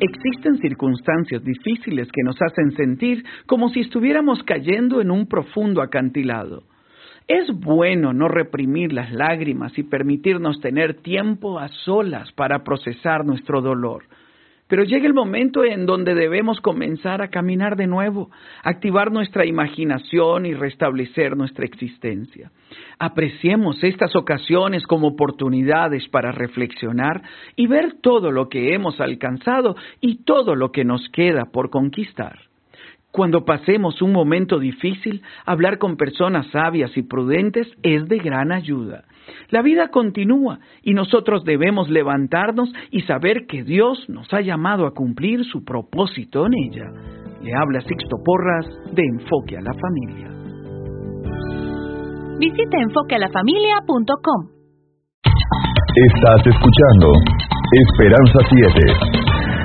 Existen circunstancias difíciles que nos hacen sentir como si estuviéramos cayendo en un profundo acantilado. Es bueno no reprimir las lágrimas y permitirnos tener tiempo a solas para procesar nuestro dolor. Pero llega el momento en donde debemos comenzar a caminar de nuevo, activar nuestra imaginación y restablecer nuestra existencia. Apreciemos estas ocasiones como oportunidades para reflexionar y ver todo lo que hemos alcanzado y todo lo que nos queda por conquistar. Cuando pasemos un momento difícil, hablar con personas sabias y prudentes es de gran ayuda. La vida continúa y nosotros debemos levantarnos y saber que Dios nos ha llamado a cumplir su propósito en ella. Le habla Sixto Porras de Enfoque a la Familia. Visita enfoquealafamilia.com. Estás escuchando Esperanza 7.